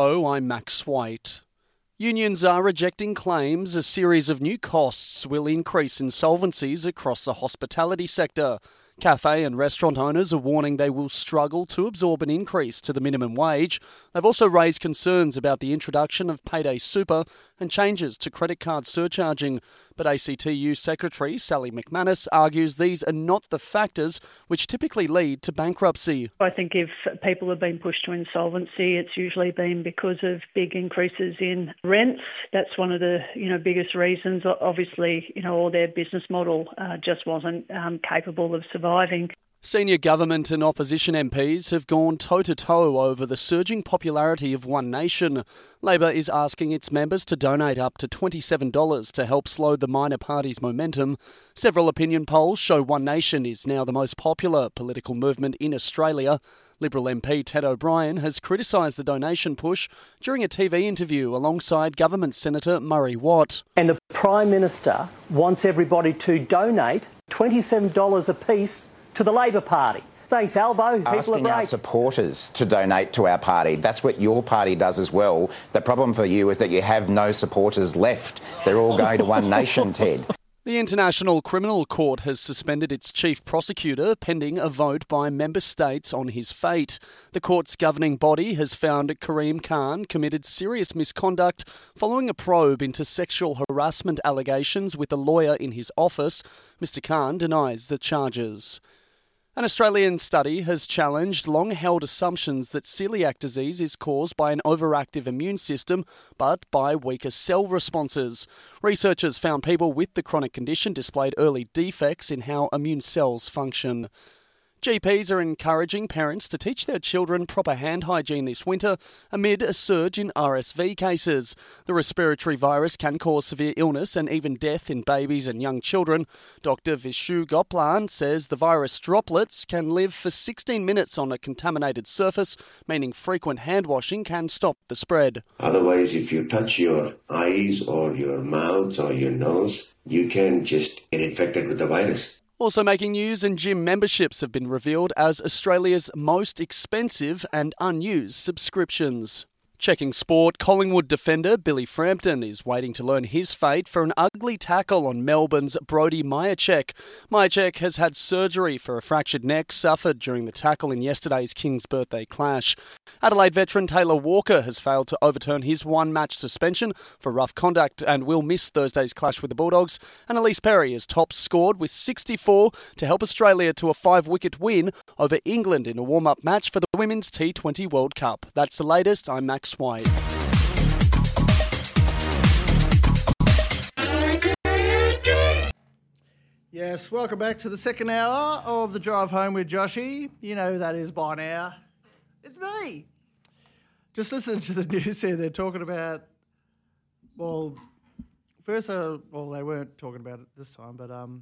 Hello, I'm Max White. Unions are rejecting claims a series of new costs will increase insolvencies across the hospitality sector. Cafe and restaurant owners are warning they will struggle to absorb an increase to the minimum wage. They've also raised concerns about the introduction of payday super and changes to credit card surcharging. But ACTU Secretary Sally McManus argues these are not the factors which typically lead to bankruptcy. I think if people have been pushed to insolvency, it's usually been because of big increases in rents. That's one of the biggest reasons. Obviously, all their business model just wasn't capable of surviving. Senior government and opposition MPs have gone toe-to-toe over the surging popularity of One Nation. Labor is asking its members to donate up to $27 to help slow the minor party's momentum. Several opinion polls show One Nation is now the most popular political movement in Australia. Liberal MP Ted O'Brien has criticised the donation push during a TV interview alongside Government Senator Murray Watt. And the Prime Minister wants everybody to donate $27 apiece to the Labor Party. Thanks, Albo. Asking our supporters to donate to our party. That's what your party does as well. The problem for you is that you have no supporters left. They're all going to One Nation, Ted. The International Criminal Court has suspended its chief prosecutor pending a vote by member states on his fate. The court's governing body has found Karim Khan committed serious misconduct following a probe into sexual harassment allegations with a lawyer in his office. Mr. Khan denies the charges. An Australian study has challenged long-held assumptions that celiac disease is caused by an overactive immune system, but by weaker cell responses. Researchers found people with the chronic condition displayed early defects in how immune cells function. GPs are encouraging parents to teach their children proper hand hygiene this winter amid a surge in RSV cases. The respiratory virus can cause severe illness and even death in babies and young children. Dr. Vishu Goplan says the virus droplets can live for 16 minutes on a contaminated surface, meaning frequent hand washing can stop the spread. Otherwise, if you touch your eyes or your mouth or your nose, you can just get infected with the virus. Also making news, and gym memberships have been revealed as Australia's most expensive and unused subscriptions. Checking sport, Collingwood defender Billy Frampton is waiting to learn his fate for an ugly tackle on Melbourne's Brody Mihocek. Mihocek has had surgery for a fractured neck suffered during the tackle in yesterday's King's birthday clash. Adelaide veteran Taylor Walker has failed to overturn his one-match suspension for rough conduct and will miss Thursday's clash with the Bulldogs. And Elise Perry has top scored with 64 to help Australia to a 5-wicket win over England in a warm-up match for the Women's T20 World Cup. That's the latest. I'm Max White. Yes, welcome back to the second hour of the Drive Home with Joshy. You know who that is by now. It's me. Just listen to the news there. They're talking about, they weren't talking about it this time, but on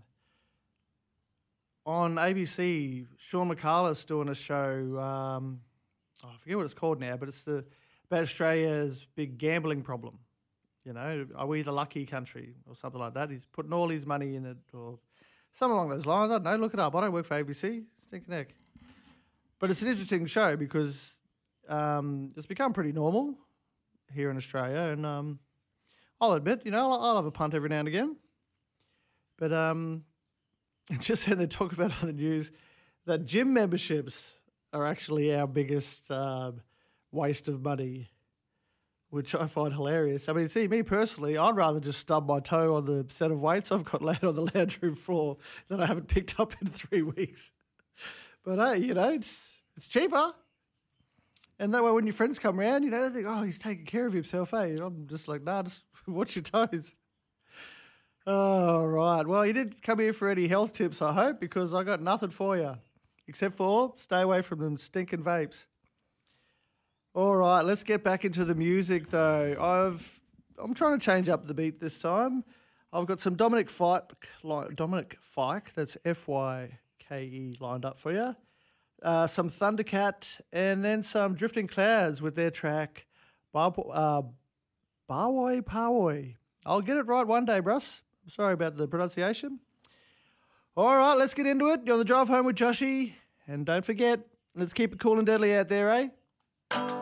ABC, Sean McCullough's doing a show, I forget what it's called now, but it's about Australia's big gambling problem. You know, are we the lucky country or something like that? He's putting all his money in it or something along those lines. I don't know, look it up. I don't work for ABC. Stinking heck. But it's an interesting show because it's become pretty normal here in Australia. And I'll admit, I'll have a punt every now and again. But just then they talk about on the news that gym memberships are actually our biggest waste of money, which I find hilarious. I mean, see, me personally, I'd rather just stub my toe on the set of weights I've got laid on the lounge room floor that I haven't picked up in 3 weeks. But hey, it's cheaper. And that way when your friends come around, they think, oh, he's taking care of himself, eh? I'm just like, nah, just watch your toes. Oh, right. Well, you didn't come here for any health tips, I hope, because I got nothing for you, except for stay away from them stinking vapes. All right, let's get back into the music, though. I'm trying to change up the beat this time. I've got some Dominic Fike, that's F-Y-K-E, lined up for you. Some Thundercat, and then some Drifting Clouds with their track, Bawoi Pawoi. I'll get it right one day, Bruss. Sorry about the pronunciation. All right, let's get into it. You're on the Drive Home with Joshy. And don't forget, let's keep it cool and deadly out there, eh?